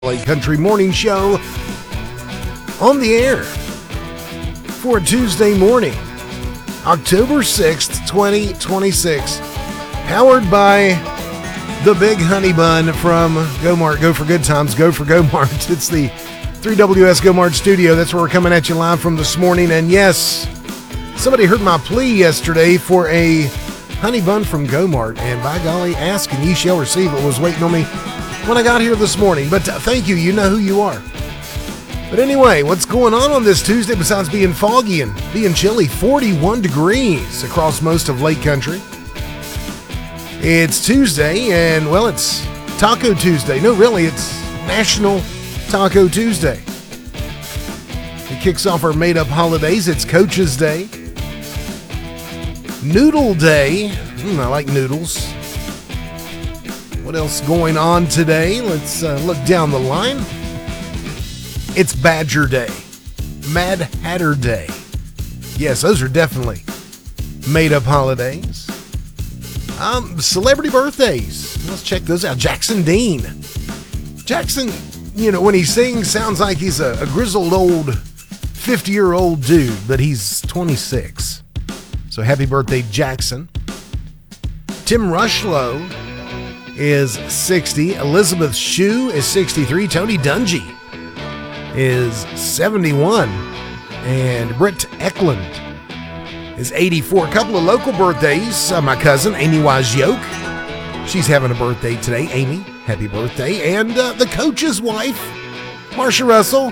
Lake Country Morning Show on the air for a Tuesday morning, October 6th, 2026. Powered by the Big Honey Bun from Go-Mart. Go for good times. Go for Go-Mart. It's the 3WS Go-Mart studio. That's where we're coming at you live from this morning. And yes, somebody heard my plea yesterday for a honey bun from Go-Mart. And by golly, ask and ye shall receive. It was waiting on me when I got here this morning. But thank you. You know who you are. But anyway, what's going on this Tuesday besides being foggy and being chilly? 41 degrees across most of Lake Country. It's Tuesday, and well, it's Taco Tuesday. No, really, it's National Taco Tuesday. It kicks off our made-up holidays. It's Coach's Day. Noodle Day. I like noodles. What else going on today? Let's look down the line. It's Badger Day. Mad Hatter Day. Yes, those are definitely made-up holidays. Celebrity birthdays. Let's check those out. Jackson Dean. Jackson, when he sings, sounds like he's a grizzled old 50-year-old dude, but he's 26. So happy birthday, Jackson. Tim Rushlow is 60. Elizabeth Shue is 63. Tony Dungy is 71. And Britt Eklund is 84. A couple of local birthdays. My cousin, Amy Wise Yoke. She's having a birthday today. Amy, happy birthday. And the coach's wife, Marsha Russell.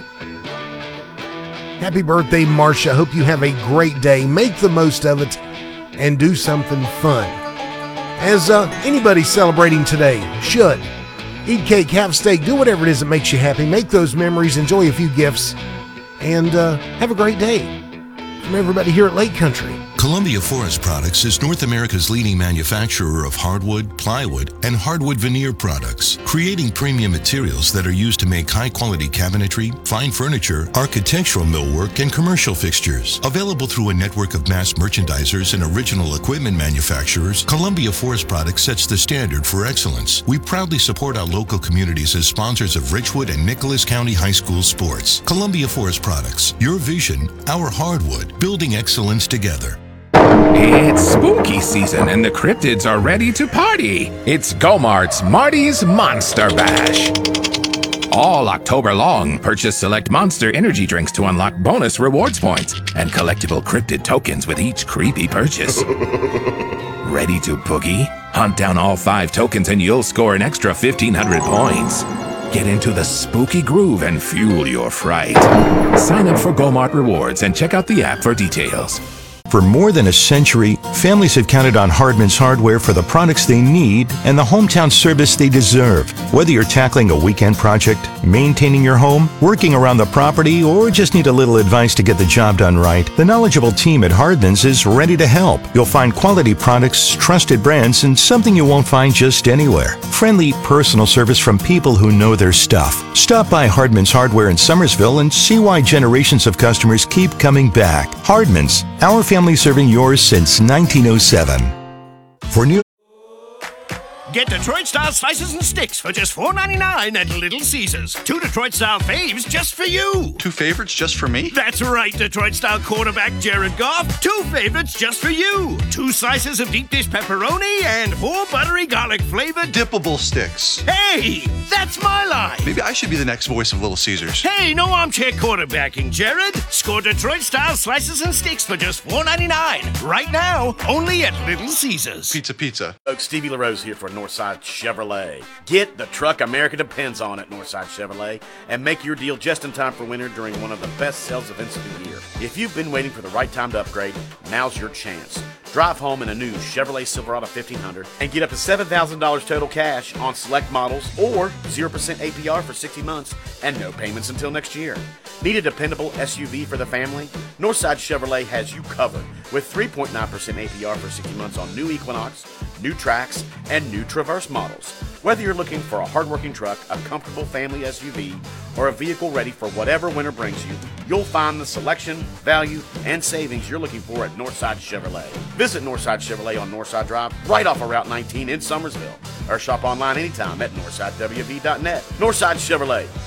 Happy birthday, Marsha. Hope you have a great day. Make the most of it and do something fun. As anybody celebrating today should. Eat cake, have steak, do whatever it is that makes you happy. Make those memories, enjoy a few gifts, and have a great day. From everybody here at Lake Country. Columbia Forest Products is North America's leading manufacturer of hardwood, plywood, and hardwood veneer products, creating premium materials that are used to make high-quality cabinetry, fine furniture, architectural millwork, and commercial fixtures. Available through a network of mass merchandisers and original equipment manufacturers, Columbia Forest Products sets the standard for excellence. We proudly support our local communities as sponsors of Richwood and Nicholas County High School sports. Columbia Forest Products, your vision, our hardwood, building excellence together. It's spooky season and the cryptids are ready to party. It's Go-Mart's Marty's Monster Bash. All October long, purchase select Monster energy drinks to unlock bonus rewards points and collectible cryptid tokens with each creepy purchase. Ready to boogie? Hunt down all 5 tokens and you'll score an extra 1,500 points. Get into the spooky groove and fuel your fright. Sign up for Go-Mart Rewards and check out the app for details. For more than a century, families have counted on Hardman's Hardware for the products they need and the hometown service they deserve. Whether you're tackling a weekend project, maintaining your home, working around the property, or just need a little advice to get the job done right, the knowledgeable team at Hardman's is ready to help. You'll find quality products, trusted brands, and something you won't find just anywhere. Friendly, personal service from people who know their stuff. Stop by Hardman's Hardware in Summersville and see why generations of customers keep coming back. Hardman's, our family serving yours since 1907. For new Get Detroit-style slices and sticks for just $4.99 at Little Caesars. 2 Detroit-style faves just for you. 2 favorites just for me? That's right, Detroit-style quarterback Jared Goff. 2 favorites just for you. 2 slices of deep dish pepperoni and 4 buttery garlic-flavored dippable sticks. Hey, that's my line. Maybe I should be the next voice of Little Caesars. Hey, no armchair quarterbacking, Jared. Score Detroit-style slices and sticks for just $4.99. Right now, only at Little Caesars. Pizza. Folks, Stevie LaRose here for Northside Chevrolet. Get the truck America depends on at Northside Chevrolet and make your deal just in time for winter during one of the best sales events of the year. If you've been waiting for the right time to upgrade, now's your chance. Drive home in a new Chevrolet Silverado 1500 and get up to $7,000 total cash on select models or 0% APR for 60 months and no payments until next year. Need a dependable SUV for the family? Northside Chevrolet has you covered with 3.9% APR for 60 months on new Equinox, new Trax, and new Traverse models. Whether you're looking for a hardworking truck, a comfortable family SUV, or a vehicle ready for whatever winter brings you, you'll find the selection, value, and savings you're looking for at Northside Chevrolet. Visit Northside Chevrolet on Northside Drive, right off of Route 19 in Summersville, or shop online anytime at northsidewv.net. Northside Chevrolet,